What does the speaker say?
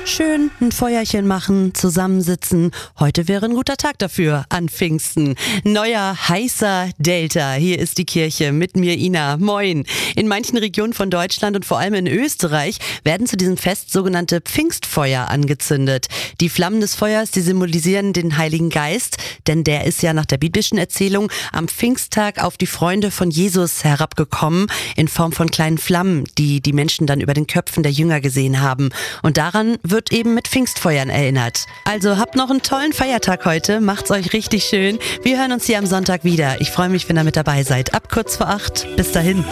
Schön ein Feuerchen machen, zusammensitzen. Heute wäre ein guter Tag dafür, an Pfingsten. Neuer, heißer Delta. Hier ist die Kirche mit mir, Ina. Moin. In manchen Regionen von Deutschland und vor allem in Österreich werden zu diesem Fest sogenannte Pfingstfeuer angezündet. Die Flammen des Feuers, die symbolisieren den Heiligen Geist, denn der ist ja nach der biblischen Erzählung am Pfingsttag auf die Freunde von Jesus herabgekommen, in Form von kleinen Flammen, die die Menschen dann über den Köpfen der Jünger gesehen haben. Und daran wird eben mit Pfingstfeuern erinnert. Also habt noch einen tollen Feiertag heute, macht's euch richtig schön. Wir hören uns hier am Sonntag wieder. Ich freue mich, wenn ihr mit dabei seid. Ab kurz vor 8. Bis dahin.